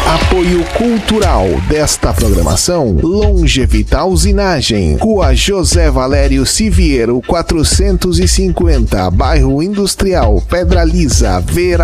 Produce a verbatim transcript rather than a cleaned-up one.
Apoio cultural desta programação: Longevital Usinagem, Rua José Valério Siviero quatrocentos e cinquenta, Bairro Industrial, Pedra Lisa, Vera.